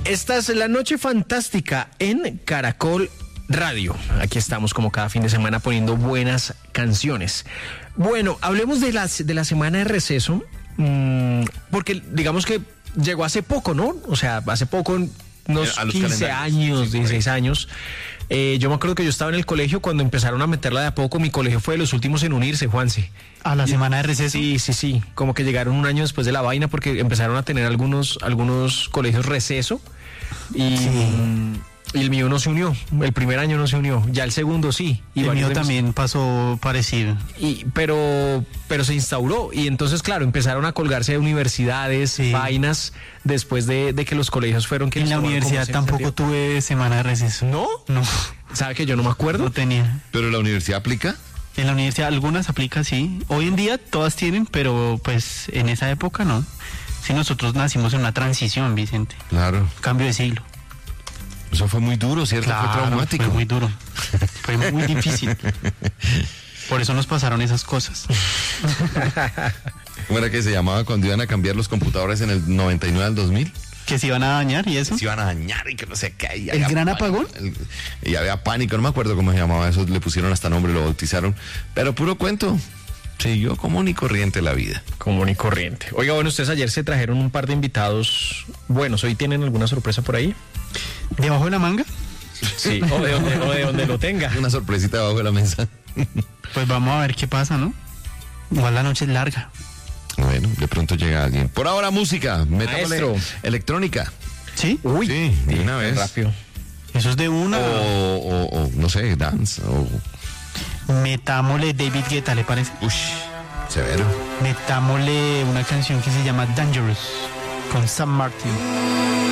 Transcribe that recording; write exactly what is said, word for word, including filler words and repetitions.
Esta es la Noche Fantástica en Caracol Radio. Aquí estamos como cada fin de semana poniendo buenas canciones. Bueno, hablemos de la, de la semana de receso, mmm, porque digamos que llegó hace poco, ¿no? O sea, hace poco, unos quince años, dieciséis años. Eh, yo me acuerdo que yo estaba en el colegio cuando empezaron a meterla de a poco. Mi colegio fue de los últimos en unirse, Juanse. ¿A la semana de receso? Sí, sí, sí. Como que llegaron un año después de la vaina porque empezaron a tener algunos, algunos colegios receso. Y, sí. y el mío no se unió. El primer año no se unió. Ya el segundo sí. Y el mío también mis... pasó parecido. Y, pero, pero se instauró. Y entonces, claro, empezaron a colgarse de universidades, sí. vainas, después de, de que los colegios fueron... que en la universidad tampoco tuve semana de receso. ¿No? No. ¿Sabe que yo no me acuerdo? No tenía. ¿Pero la universidad aplica? En la universidad algunas aplica, sí. Hoy en día todas tienen, pero pues en esa época no. Sí, nosotros nacimos en una transición, Vicente. Claro. Cambio de siglo. Eso fue muy duro, ¿cierto? Claro, fue traumático. Fue muy duro. Fue muy difícil. Por eso nos pasaron esas cosas. ¿Cómo era que se llamaba cuando iban a cambiar los computadores en el noventa y nueve al dos mil? ¿Que se iban a dañar y eso? Que se iban a dañar y que no sé qué. ¿El gran pánico, apagón? El, y había pánico, no me acuerdo cómo se llamaba eso, le pusieron hasta nombre, lo bautizaron. Pero puro cuento. Siguió común y corriente la vida. Común y corriente. Oiga, bueno, ustedes ayer se trajeron un par de invitados buenos. ¿Hoy tienen alguna sorpresa por ahí? ¿Debajo de la manga? Sí, o de donde, o de donde lo tenga. Una sorpresita debajo de la mesa. Pues vamos a ver qué pasa, ¿no? Igual la noche es larga. Bueno, de pronto llega alguien. Por ahora, música. Maestro. Electrónica. ¿Sí? Uy, sí, de una vez. Rápido. Eso es de una. O, o, o no sé, dance. O... Metámosle David Guetta, ¿le parece? Uy, severo. Metámosle una canción que se llama Dangerous con Sam Martin.